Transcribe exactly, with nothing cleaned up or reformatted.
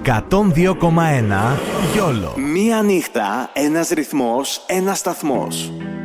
εκατόν δύο κόμμα ένα YOLO. Μία νύχτα, ένας ρυθμός, ένας σταθμός.